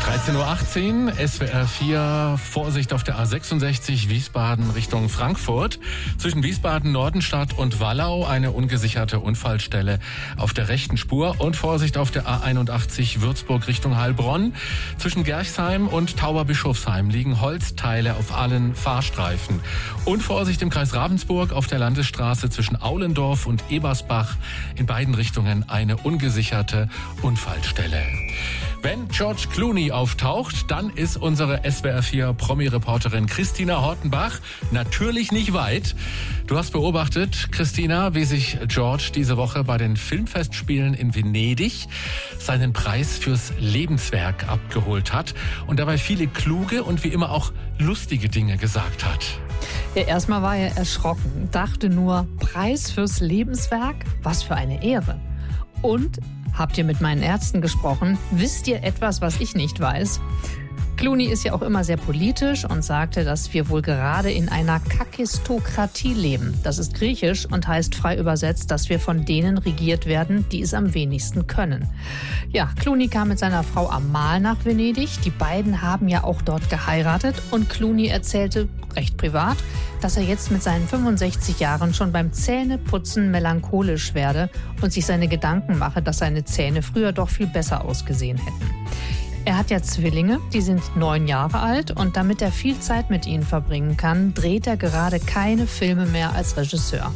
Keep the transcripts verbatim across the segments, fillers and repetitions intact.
dreizehn Uhr achtzehn, S W R vier, Vorsicht auf der A sechsundsechzig, Wiesbaden Richtung Frankfurt. Zwischen Wiesbaden, Nordenstadt und Wallau eine ungesicherte Unfallstelle auf der rechten Spur. Und Vorsicht auf der A einundachtzig, Würzburg Richtung Heilbronn. Zwischen Gerchsheim und Tauberbischofsheim liegen Holzteile auf allen Fahrstreifen. Und Vorsicht im Kreis Ravensburg auf der Landesstraße zwischen Aulendorf und Ebersbach. In beiden Richtungen eine ungesicherte Unfallstelle. Wenn George Clooney auftaucht, dann ist unsere S W R vier Promi-Reporterin Christina Hortenbach natürlich nicht weit. Du hast beobachtet, Christina, wie sich George diese Woche bei den Filmfestspielen in Venedig seinen Preis fürs Lebenswerk abgeholt hat und dabei viele kluge und wie immer auch lustige Dinge gesagt hat. Ja, erstmal war er erschrocken, dachte nur, Preis fürs Lebenswerk? Was für eine Ehre. Und habt ihr mit meinen Ärzten gesprochen? Wisst ihr etwas, was ich nicht weiß? Clooney ist ja auch immer sehr politisch und sagte, dass wir wohl gerade in einer Kakistokratie leben. Das ist griechisch und heißt frei übersetzt, dass wir von denen regiert werden, die es am wenigsten können. Ja, Clooney kam mit seiner Frau Amal nach Venedig. Die beiden haben ja auch dort geheiratet und Clooney erzählte recht privat, dass er jetzt mit seinen fünfundsechzig Jahren schon beim Zähneputzen melancholisch werde und sich seine Gedanken mache, dass seine Zähne früher doch viel besser ausgesehen hätten. Er hat ja Zwillinge, die sind neun Jahre alt und damit er viel Zeit mit ihnen verbringen kann, dreht er gerade keine Filme mehr als Regisseur.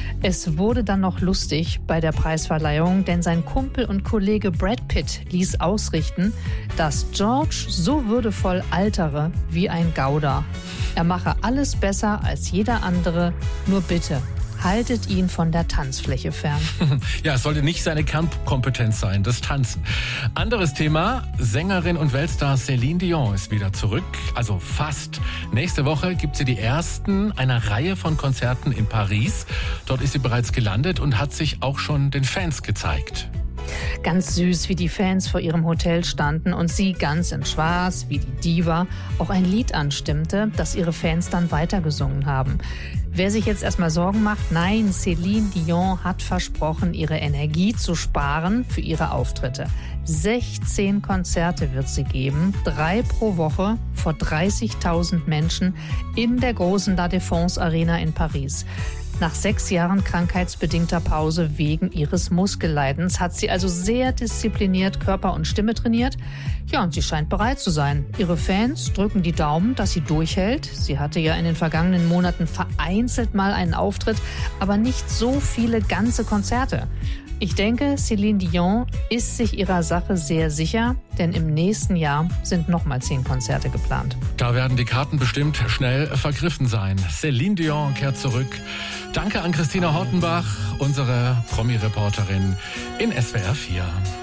Es wurde dann noch lustig bei der Preisverleihung, denn sein Kumpel und Kollege Brad Pitt ließ ausrichten, dass George so würdevoll altere wie ein Gouda. Er mache alles besser als jeder andere, nur bitte, haltet ihn von der Tanzfläche fern. Ja, es sollte nicht seine Kernkompetenz sein, das Tanzen. Anderes Thema, Sängerin und Weltstar Céline Dion ist wieder zurück, also fast. Nächste Woche gibt sie die ersten einer Reihe von Konzerten in Paris. Dort ist sie bereits gelandet und hat sich auch schon den Fans gezeigt. Ganz süß, wie die Fans vor ihrem Hotel standen und sie ganz in Schwarz, wie die Diva, auch ein Lied anstimmte, das ihre Fans dann weitergesungen haben. Wer sich jetzt erstmal Sorgen macht, nein, Céline Dion hat versprochen, ihre Energie zu sparen für ihre Auftritte. sechzehn Konzerte wird sie geben, drei pro Woche vor dreißigtausend Menschen in der großen La Défense Arena in Paris. Nach sechs Jahren krankheitsbedingter Pause wegen ihres Muskelleidens hat sie also sehr diszipliniert Körper und Stimme trainiert. Ja, und sie scheint bereit zu sein. Ihre Fans drücken die Daumen, dass sie durchhält. Sie hatte ja in den vergangenen Monaten vereinzelt mal einen Auftritt, aber nicht so viele ganze Konzerte. Ich denke, Céline Dion ist sich ihrer Sache sehr sicher, denn im nächsten Jahr sind nochmal zehn Konzerte geplant. Da werden die Karten bestimmt schnell vergriffen sein. Céline Dion kehrt zurück. Danke an Christina Hortenbach, unsere Promi-Reporterin in S W R vier.